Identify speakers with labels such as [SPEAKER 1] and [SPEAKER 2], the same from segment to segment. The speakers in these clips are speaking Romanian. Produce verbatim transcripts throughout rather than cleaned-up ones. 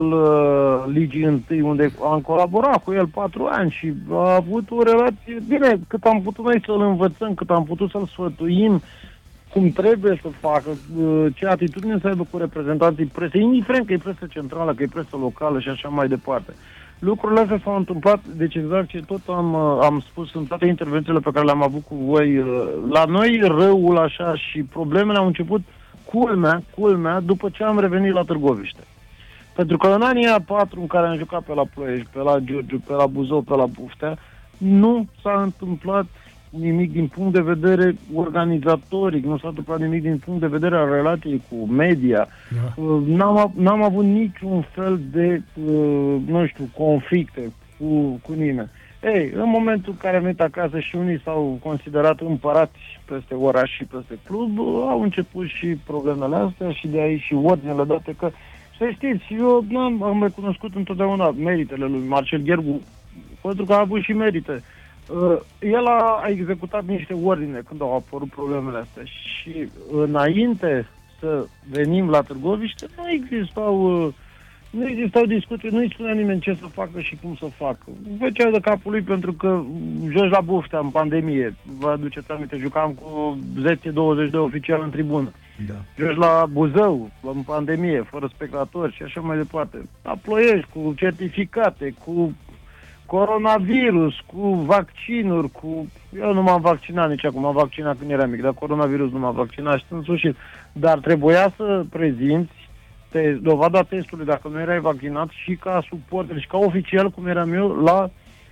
[SPEAKER 1] uh, Ligii întâi, unde am colaborat cu el patru ani și a avut o relație, bine, cât am putut noi să-l învățăm, cât am putut să-l sfătuim, cum trebuie să facă, uh, ce atitudine să aibă cu reprezentanții presei, indiferent că e presă centrală, că e presă locală și așa mai departe. Lucrurile astea s-au întâmplat, deci exact ce tot am, am spus în toate intervențiile pe care le-am avut cu voi. La noi răul așa și problemele au început culmea, culmea, după ce am revenit la Târgoviște. Pentru că în anii a patru în care am jucat pe la Ploiești, pe la Giurgiu, pe la Buzău, pe la Buftea, nu s-a întâmplat nimic din punct de vedere organizatoric, nu s-a întâmplat nimic din punct de vedere al relației cu media. Da. N-am, n-am avut niciun fel de, nu știu, conflicte cu, cu nimeni. Ei, în momentul în care am venit acasă și unii s-au considerat împărați peste oraș și peste club, au început și problemele astea și de aici și ordinele date că, să știți, eu n-am, am recunoscut întotdeauna meritele lui Marcel Ghergu, pentru că a avut și merite. Uh, el a, a executat niște ordine când au apărut problemele astea și înainte să venim la Târgoviște nu existau, uh, nu existau discuții, nu îi spunea nimeni ce să facă și cum să facă. Făcea de capul lui pentru că joci la Buftea în pandemie, vă aduceți aminte, jucam cu zece douăzeci de oficiali în tribună. Da. Joci la Buzău, în pandemie, fără spectatori și așa mai departe. La Ploiești, cu certificate, cu coronavirus, cu vaccinuri, cu... Eu nu m-am vaccinat nici acum, m-am vaccinat când eram mic, dar coronavirus nu m-am vaccinat și în sfârșit. Dar trebuia să prezinți te, dovada testului dacă nu erai vaccinat și ca suporter și ca oficial, cum eram eu, la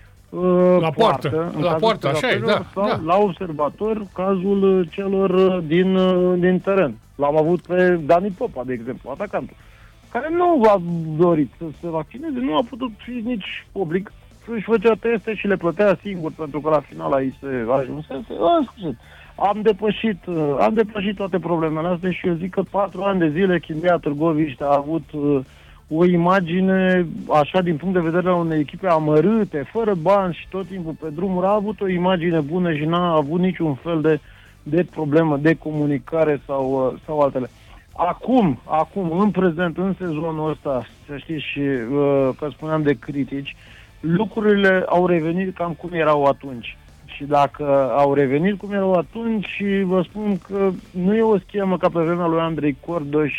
[SPEAKER 1] uh,
[SPEAKER 2] la poartă, poartă la poartă, așa e, da,
[SPEAKER 1] sau
[SPEAKER 2] da.
[SPEAKER 1] La observator, cazul celor din, din teren. L-am avut pe Dani Popa, de exemplu, atacantul, care nu a dorit să se vaccineze, nu a putut fi nici public, își făcea teste și le plătea singur, pentru că la final aici se ajunsese. În sfârșit, am depășit, am depășit toate problemele astea și eu zic că patru ani de zile Chindia Târgoviște a avut uh, o imagine, așa, din punct de vedere a unei echipe amărâte, fără bani și tot timpul pe drumuri, a avut o imagine bună și n-a avut niciun fel de, de problemă de comunicare sau, uh, sau altele. Acum, acum, în prezent, în sezonul ăsta, să știți și uh, că spuneam de critici, lucrurile au revenit cam cum erau atunci. Și dacă au revenit cum erau atunci, vă spun că nu e o schemă ca pe vremea lui Andrei Cordoș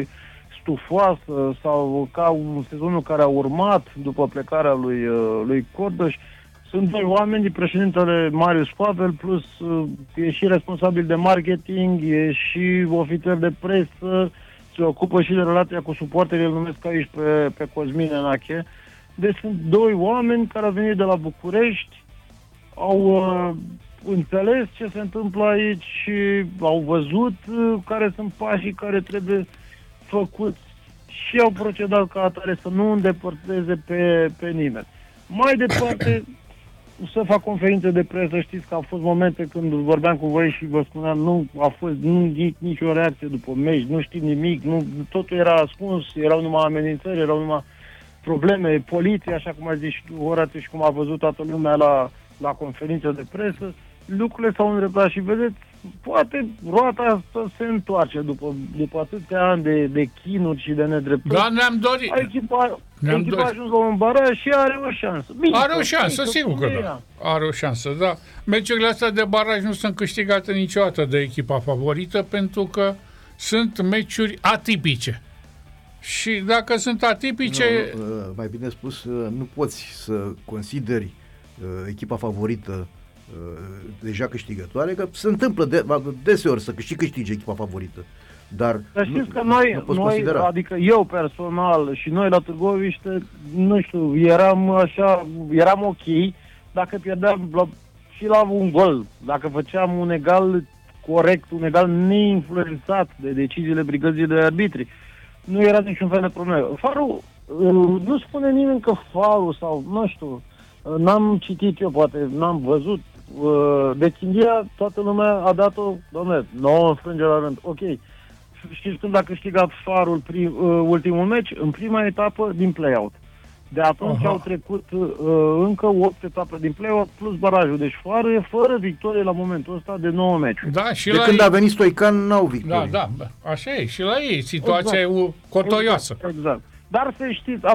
[SPEAKER 1] stufoasă sau ca un sezonul care a urmat după plecarea lui, lui Cordoș. Sunt doi oameni, președintele Marius Pavel, plus e și responsabil de marketing, e și ofițer de presă, se ocupă și de relația cu suporterii, îl numesc aici pe, pe Cosmin Enache. Deci sunt doi oameni care au venit de la București, au uh, înțeles ce se întâmplă aici și au văzut uh, care sunt pașii care trebuie făcuți și au procedat ca atare să nu îndepărteze pe, pe nimeni. Mai departe, să fac conferințe de presă, știți că au fost momente când vorbeam cu voi și vă spuneam, nu a fost nu, nicio reacție după meci, nu știm nimic, nu, totul era ascuns, erau numai amenințări, erau numai probleme, poliție, așa cum a zis și Horațiu și cum a văzut toată lumea la, la conferință de presă, lucrurile s-au îndreptat și vedeți, poate roata asta se întoarce după, după atâția ani de, de chinuri și de nedreptăți.
[SPEAKER 2] Da, ne-am dorit.
[SPEAKER 1] Echipa,
[SPEAKER 2] ne-am
[SPEAKER 1] echipa
[SPEAKER 2] dorit.
[SPEAKER 1] a ajuns la un baraj și are o șansă. Bine,
[SPEAKER 2] are o șansă, bine, sigur că da. Are o șansă, da. Meciurile astea de baraj nu sunt câștigate niciodată de echipa favorită pentru că sunt meciuri atipice. Și dacă sunt atipice...
[SPEAKER 3] Nu, mai bine spus, nu poți să consideri echipa favorită deja câștigătoare, că se întâmplă de, deseori să câștigi, câștige echipa favorită. Dar
[SPEAKER 1] să știți că noi, noi adică eu personal și noi la Târgoviște, nu știu, eram așa, eram ok dacă pierdeam la, și la un gol, dacă făceam un egal corect, un egal neinfluențat de deciziile brigăzii de arbitri. Nu era niciun fel de problemă. Farul, nu spune nimeni că farul sau, nu știu, n-am citit eu, poate n-am văzut. De Chindia, toată lumea a dat-o, doamne, nouă înfrângeri la rând. Ok. Știți când a câștigat farul prim, ultimul meci? În prima etapă din play-out. De atunci Aha. au trecut uh, încă opt etape din play-out plus barajul. Deci farul e fără victorie la momentul ăsta de nouă meciuri.
[SPEAKER 2] Da, și
[SPEAKER 3] de
[SPEAKER 2] la
[SPEAKER 3] când
[SPEAKER 2] ei...
[SPEAKER 3] a venit Stoican, n-au victorie.
[SPEAKER 2] Da, da, așa e. Și la ei situația exact. e cotoioasă.
[SPEAKER 1] Exact, exact. Dar să știți,